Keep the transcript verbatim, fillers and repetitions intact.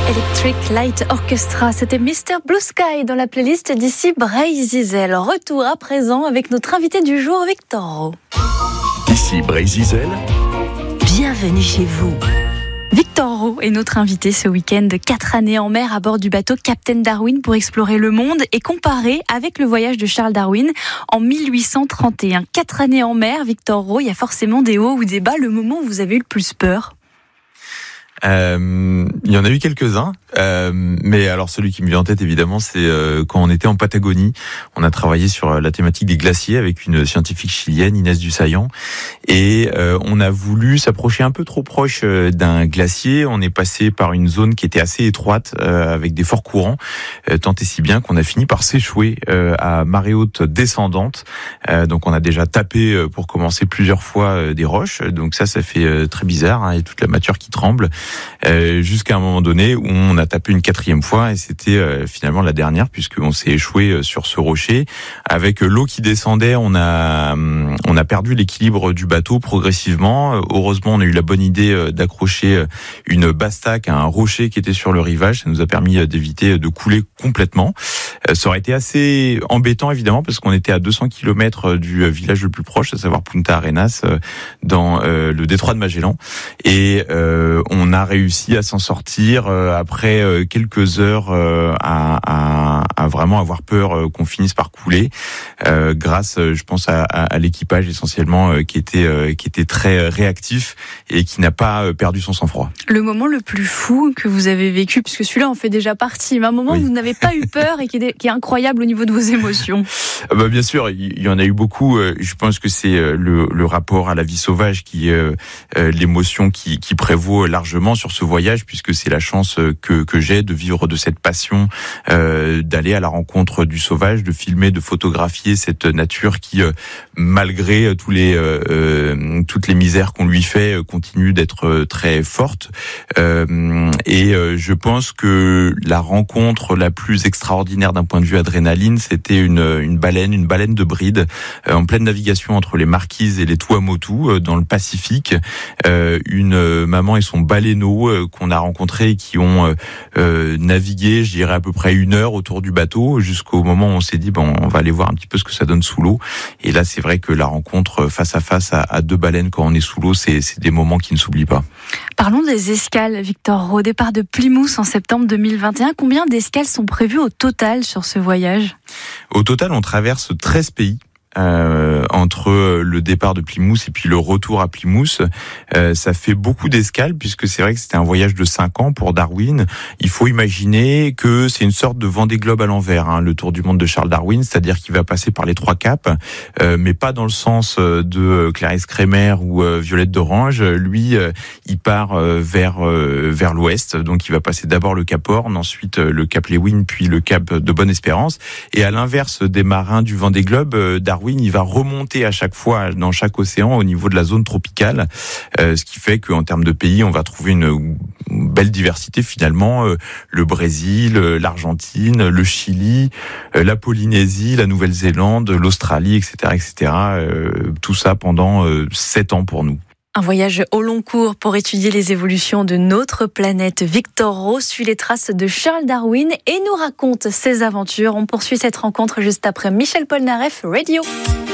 Electric Light Orchestra, c'était mister Blue Sky dans la playlist d'ici Bray-Zizel. Retour à présent avec notre invité du jour, Victor Rowe. Ici Bray-Zizel. Bienvenue chez vous. Victor Rowe est notre invité ce week-end. Quatre années en mer à bord du bateau Captain Darwin pour explorer le monde et comparer avec le voyage de Charles Darwin en mille huit cent trente et un. Quatre années en mer, Victor Rowe, il y a forcément des hauts ou des bas. Le moment où vous avez eu le plus peur? Euh, il y en a eu quelques-uns, euh, mais alors celui qui me vient en tête évidemment, c'est euh, quand on était en Patagonie. On a travaillé sur la thématique des glaciers avec une scientifique chilienne, Inès Dussaillant, et euh, on a voulu s'approcher un peu trop proche d'un glacier. On est passé par une zone qui était assez étroite, euh, avec des forts courants, euh, tant et si bien qu'on a fini par s'échouer euh, à marée haute descendante. Euh, donc on a déjà tapé euh, pour commencer plusieurs fois euh, des roches, donc ça, ça fait euh, très bizarre, hein, et toute la matière qui tremble. Euh, jusqu'à un moment donné où on a tapé une quatrième fois et c'était euh, finalement la dernière puisqu'on s'est échoué sur ce rocher. Avec l'eau qui descendait, on a on a perdu l'équilibre du bateau progressivement. Heureusement, on a eu la bonne idée d'accrocher une bastaque à un rocher qui était sur le rivage. Ça nous a permis d'éviter de couler complètement. Ça aurait été assez embêtant évidemment parce qu'on était à deux cents kilomètres du village le plus proche, à savoir Punta Arenas, dans le détroit de Magellan, et euh, on a réussi à s'en sortir euh, après euh, quelques heures euh, à, à, à vraiment avoir peur euh, qu'on finisse par couler, euh, grâce, euh, je pense, à, à, à l'équipage essentiellement euh, qui était euh, qui était très réactif et qui n'a pas euh, perdu son sang-froid. Le moment le plus fou que vous avez vécu, puisque celui-là en fait déjà partie, mais un moment oui. où vous n'avez pas eu peur et qui est, qui est incroyable au niveau de vos émotions. Ah bah bien sûr, il y en a eu beaucoup. Je pense que c'est le, le rapport à la vie sauvage qui est euh, l'émotion qui, qui prévaut largement sur ce voyage, puisque c'est la chance que, que j'ai de vivre de cette passion, euh, d'aller à la rencontre du sauvage, de filmer, de photographier cette nature qui, euh, malgré tous les, euh, toutes les misères qu'on lui fait, continue d'être très forte. Euh, et euh, je pense que la rencontre la plus extraordinaire d'un point de vue adrénaline, c'était une, une baleine, une baleine de bride, euh, en pleine navigation entre les Marquises et les Tuamotu, euh, dans le Pacifique. Euh, une maman et son baleineau euh, qu'on a rencontrés et qui ont euh, euh, navigué, je dirais à peu près une heure autour du bateau, jusqu'au moment où on s'est dit bon, on va aller voir un petit peu ce que ça donne sous l'eau. Et là, c'est vrai que la rencontre face à face à, à deux baleines quand on est sous l'eau, c'est, c'est des moments qui ne s'oublient pas. Parlons des escales, Victor Rowe. Au départ de Plymouth en septembre deux mille vingt et un, combien d'escales sont prévues au total sur ce voyage? Au total, on traverse treize pays. Euh, entre le départ de Plymouth et puis le retour à Plymouth, euh, ça fait beaucoup d'escales puisque c'est vrai que c'était un voyage de cinq ans pour Darwin. Il faut imaginer que c'est une sorte de Vendée Globe à l'envers, hein, le tour du monde de Charles Darwin, c'est-à-dire qu'il va passer par les trois caps, euh, mais pas dans le sens de Clarisse Kremer ou euh, Violette d'Orange. Lui, euh, il part euh, vers euh, vers l'ouest, donc il va passer d'abord le Cap Horn, ensuite euh, le Cap Lewin, puis le Cap de Bonne-Espérance. Et à l'inverse des marins du Vendée Globe, euh, Darwin il va remonter à chaque fois dans chaque océan au niveau de la zone tropicale, euh, ce qui fait qu'en termes de pays, on va trouver une belle diversité finalement. Euh, le Brésil, l'Argentine, le Chili, euh, la Polynésie, la Nouvelle-Zélande, l'Australie, et cetera, et cetera. Euh, tout ça pendant euh, sept ans pour nous. Un voyage au long cours pour étudier les évolutions de notre planète. Victor Rowe suit les traces de Charles Darwin et nous raconte ses aventures. On poursuit cette rencontre juste après Michel Polnareff, Radio.